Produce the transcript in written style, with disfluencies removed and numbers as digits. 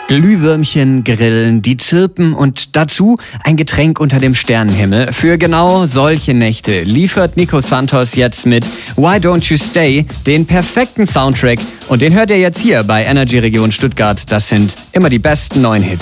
Glühwürmchen grillen, die zirpen und dazu ein Getränk unter dem Sternenhimmel. Für genau solche Nächte liefert Nico Santos jetzt mit Why Don't You Stay den perfekten Soundtrack. Und den hört ihr jetzt hier bei Energy Region Stuttgart. Das sind immer die besten neuen Hits.